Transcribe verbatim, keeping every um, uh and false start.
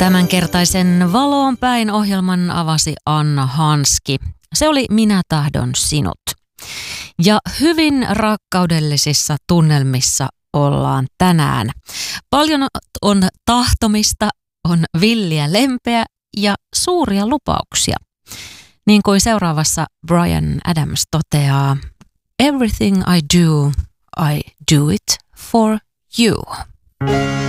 Tämänkertaisen Valoon päin ohjelman avasi Anna Hanski. Se oli Minä tahdon sinut. Ja hyvin rakkaudellisissa tunnelmissa ollaan tänään. Paljon on tahtomista, on villiä lempeä ja suuria lupauksia. Niin kuin seuraavassa Bryan Adams toteaa, Everything I do, I do it for you.